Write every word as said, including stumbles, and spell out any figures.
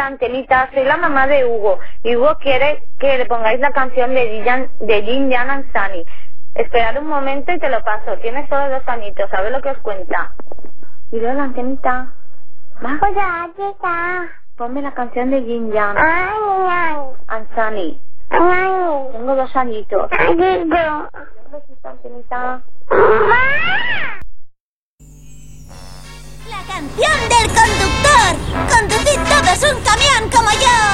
Antenita, soy la mamá de Hugo. Y Hugo quiere que le pongáis la canción de Jin, de Jin, Jan and Sunny. Esperad un momento y te lo paso. Tienes solo dos añitos, a ver lo que os cuenta. Y luego la Antenita. ¿Va? Hola, chica. Ponme la canción de Jin, Jan Ay, ay. and Sunny. Ay. Tengo dos añitos. Ay, yo. Un besito, Antenita. Mamá. La canción del conductor. Conducid todos un camión como yo.